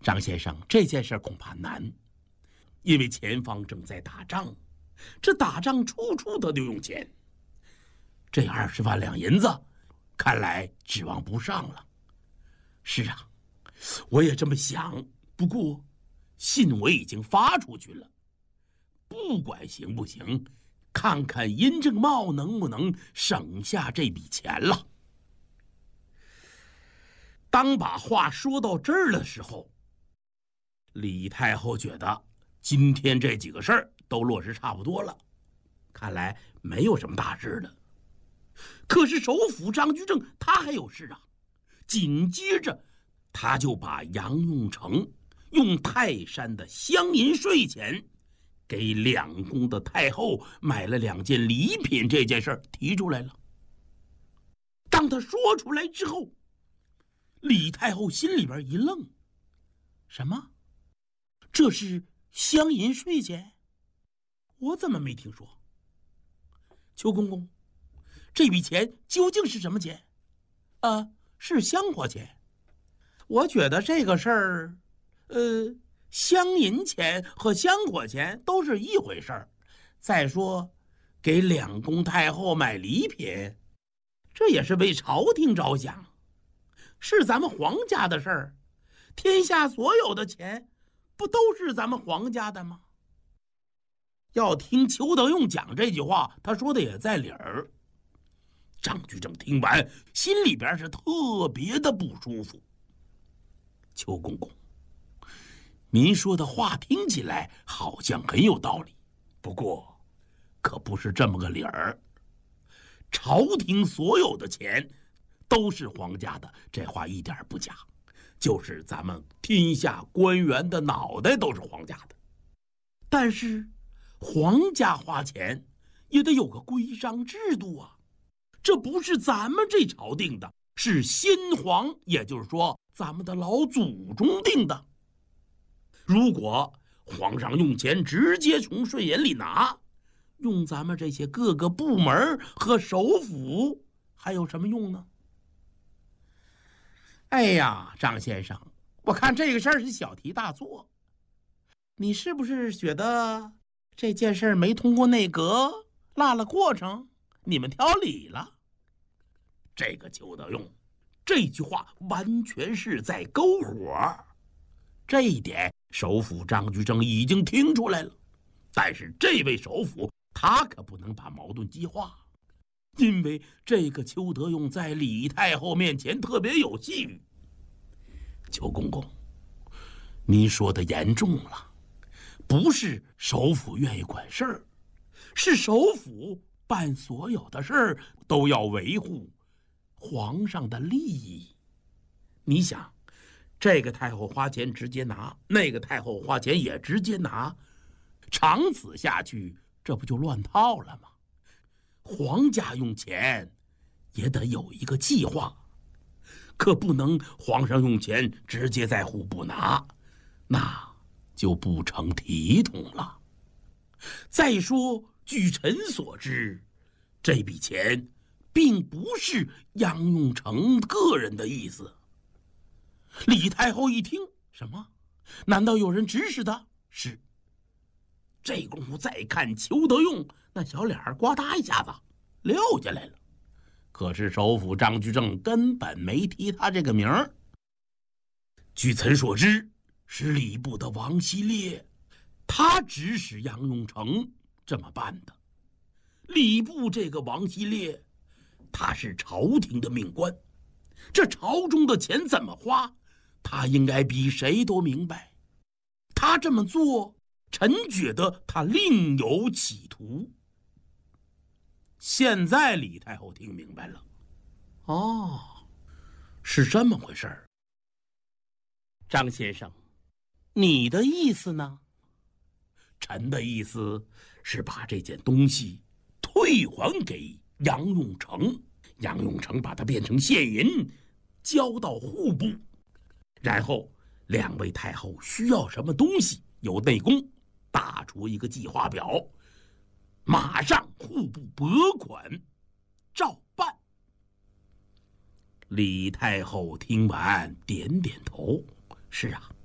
张先生，这件事恐怕难，因为前方正在打仗，这打仗处处都得用钱。这20万两银子，看来指望不上了。是啊，我也这么想。不过，信我已经发出去了，不管行不行，看看殷正茂能不能省下这笔钱了。当把话说到这儿的时候，李太后觉得今天这几个事儿都落实差不多了，看来没有什么大事了。可是首辅张居正他还有事啊。紧接着他就把杨用成用泰山的镶银税钱给两宫的太后买了2件礼品这件事提出来了。当他说出来之后，李太后心里边一愣，什么？这是镶银税钱？我怎么没听说？邱公公，这笔钱究竟是什么钱？是香火钱。我觉得这个事儿，镶银钱和香火钱都是一回事儿。再说，给两宫太后买礼品，这也是为朝廷着想，是咱们皇家的事儿。天下所有的钱，不都是咱们皇家的吗？要听邱德用讲这句话，他说的也在理儿。张居正听完，心里边是特别的不舒服。邱公公，您说的话听起来好像很有道理，不过可不是这么个理儿。朝廷所有的钱都是皇家的，这话一点不假，就是咱们天下官员的脑袋都是皇家的。但是皇家花钱也得有个规章制度啊，这不是咱们这朝定的，是先皇，也就是说咱们的老祖宗定的。如果皇上用钱直接从税银里拿，用咱们这些各个部门和首府还有什么用呢？哎呀，张先生，我看这个事儿是小题大做。你是不是觉得这件事没通过内阁，落了过程，你们挑理了？这个邱德用这句话完全是在勾火，这一点首辅张居正已经听出来了。但是这位首辅他可不能把矛盾激化，因为这个邱德用在李太后面前特别有信誉。邱公公，您说的严重了，不是首辅愿意管事儿，是首辅办所有的事儿都要维护皇上的利益。你想，这个太后花钱直接拿，那个太后花钱也直接拿，长此下去，这不就乱套了吗？皇家用钱也得有一个计划，可不能皇上用钱直接在户部拿，那就不成体统了。再说，据臣所知，这笔钱并不是杨用成个人的意思。李太后一听，什么？难道有人指使的？是。这功夫再看邱德用，那小脸呱嗒一下子撂下来了。可是首辅张居正根本没提他这个名儿。据臣所知，是礼部的王希烈，他指使杨用成这么办的。礼部这个王希烈，他是朝廷的命官，这朝中的钱怎么花，他应该比谁都明白。他这么做，臣觉得他另有企图。现在李太后听明白了，哦，是这么回事儿。张先生，你的意思呢？臣的意思是把这件东西退还给杨用成，杨用成把它变成现银，交到户部，然后2位太后需要什么东西，由内宫打出一个计划表，马上户部拨款照办。李太后听完点点头，是啊，